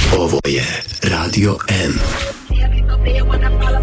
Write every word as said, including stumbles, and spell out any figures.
Ovo je Radio M. Here we go, be one of